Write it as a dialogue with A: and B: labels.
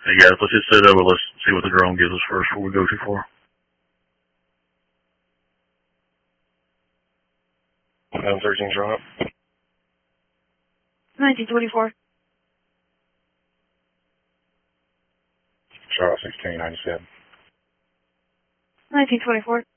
A: Hey guys, let's just sit over. Let's see what the drone gives us first before we go too far.
B: 13 drone up.
C: 1924.
B: Charles 1697.
C: 1924.